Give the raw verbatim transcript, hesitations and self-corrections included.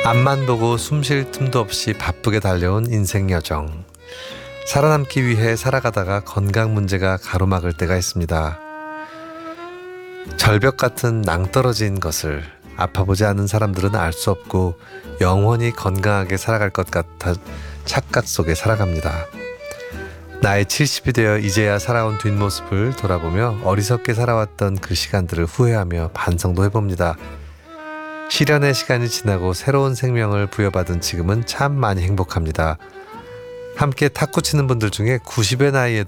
앞만 보고 숨 쉴 틈도 없이 바쁘게 달려온 인생 여정. 살아남기 위해 살아가다가 건강 문제가 가로막을 때가 있습니다. 절벽 같은 낭떠러진 것을 아파보지 않은 사람들은 알 수 없고 영원히 건강하게 살아갈 것 같아 착각 속에 살아갑니다. 나이 칠십이 되어 이제야 살아온 뒷모습을 돌아보며 어리석게 살아왔던 그 시간들을 후회하며 반성도 해봅니다. 시련의 시간이 지나고 새로운 생명을 부여받은 지금은 참 많이 행복합니다. 함께 탁구 치는 분들 중에 구십의 나이에